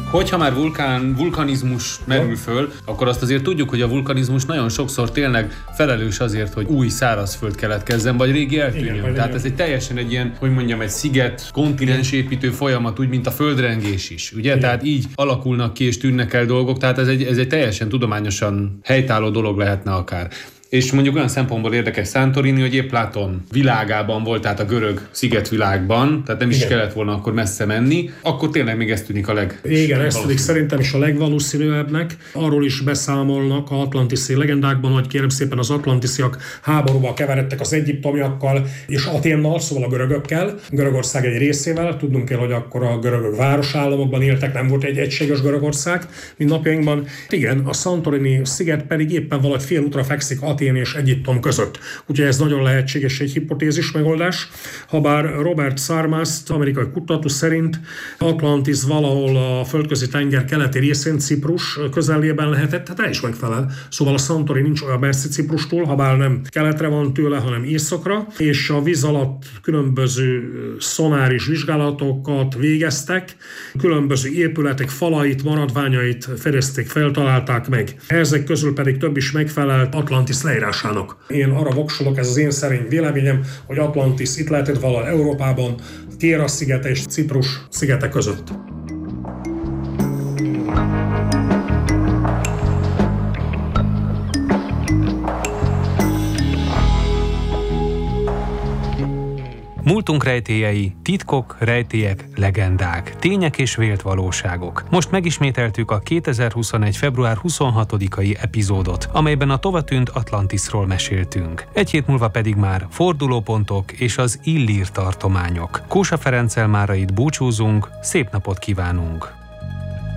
Hogyha már vulkanizmus merül föl, akkor azt azért tudjuk, hogy a vulkanizmus nagyon sokszor tényleg felelős azért, hogy új szárazföld keletkezzen, vagy régi eltűnjön. Tehát ez egy teljesen egy ilyen, hogy mondjam, egy sziget, kontinensépítő folyamat, úgy, mint a földrengés is. Ugye? Tehát így alakulnak ki és tűnnek el dolgok, tehát ez egy teljesen tudományosan helytálló dolog lehetne akár. És mondjuk olyan szempontból érdekes Santorini, hogy épp Platon világában volt, tehát a görög szigetvilágban, tehát nem is kellett volna akkor messze menni, akkor tényleg még ez tűnik a Igen, ez tűnik szerintem is a legvalószínűbbnek. Arról is beszámolnak az atlantiszi legendákban, hogy kérem szépen az atlantisziak háborúba keveredtek az egyiptomiakkal és Athénnal, szóval a görögökkel, Görögország egy részével. Tudnunk kell, hogy akkor a görögök városállamokban éltek, nem volt egy egységes Görögország, mint napjainkban. Igen, a Santorini sziget pedig éppen valahogy fél útra fekszik Atén és Egyiptom között. Úgyhogy ez nagyon lehetséges egy hipotézis megoldás. Habár Robert Sarmast, amerikai kutató szerint Atlantis valahol a földközi tenger keleti részén, Ciprus közelében lehetett, tehát el is megfelel. Szóval a Santorini nincs olyan messze Ciprustól, habár nem keletre van tőle, hanem északra, és a víz alatt különböző szonáris vizsgálatokat végeztek, különböző épületek falait, maradványait fedezték, feltalálták meg. Ezek közül pedig több is megfelelt Atlantis leírásának. Én arra voksolok, ez az én szerény véleményem, hogy Atlantis itt lehetett valahol Európában, Kéras szigete és Ciprus szigete között. Múltunk rejtélyei, titkok, rejtélyek, legendák, tények és vélt valóságok. Most megismételtük a 2021. február 26-ai epizódot, amelyben a tovatűnt Atlantisról meséltünk. Egy hét múlva pedig már fordulópontok és az Illír tartományok. Kósa Ferenccel mára itt búcsúzunk, szép napot kívánunk!